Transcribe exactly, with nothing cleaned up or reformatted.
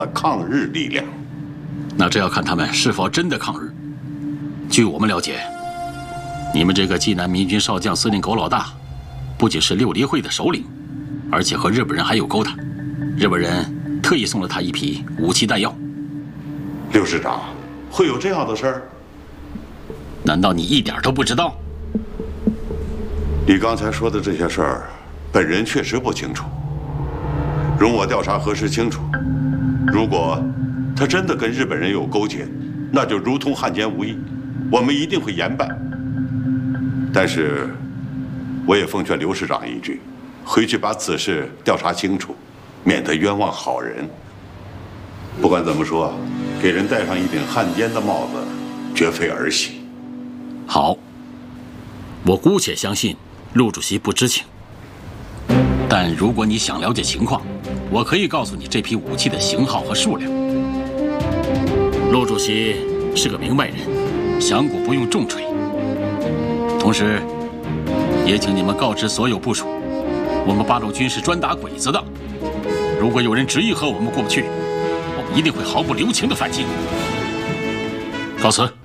抗日力量。 那这要看他们是否真的抗日。据我们了解，你们这个济南民军少将司令狗老大，不仅是六离会的首领，而且和日本人还有勾搭。日本人特意送了他一批武器弹药。 刘师长，会有这样的事儿？ 难道你一点都不知道？ 你刚才说的这些事儿，本人确实不清楚。容我调查核实清楚。如果他真的跟日本人有勾结，那就如同汉奸无异，我们一定会严办。但是，我也奉劝刘师长一句，回去把此事调查清楚，免得冤枉好人。不管怎么说，给人戴上一顶汉奸的帽子，绝非儿戏。 好，我姑且相信陆主席不知情。但如果你想了解情况，我可以告诉你这批武器的型号和数量。陆主席是个明白人，响鼓不用重锤。同时，也请你们告知所有部属，我们八路军是专打鬼子的。如果有人执意和我们过不去，我们一定会毫不留情地反击。告辞。